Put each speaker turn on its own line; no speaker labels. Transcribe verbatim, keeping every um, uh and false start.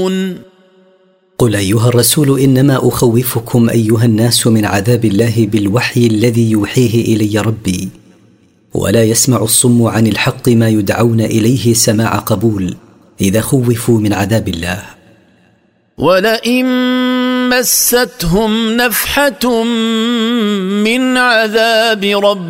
قل أيها الرسول إنما أخوفكم أيها الناس من عذاب الله بالوحي الذي يوحيه إلي ربي، ولا يسمع الصم عن الحق ما يدعون إليه سماع قبول إذا خوفوا من عذاب الله.
ولئن مستهم نفحة من عذاب ربهم